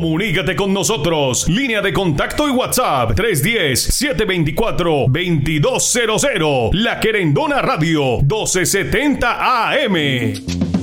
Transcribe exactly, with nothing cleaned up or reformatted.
Comunícate con nosotros. Línea de contacto y WhatsApp tres uno cero, siete dos cuatro, dos dos cero cero. La Querendona Radio doce setenta A M.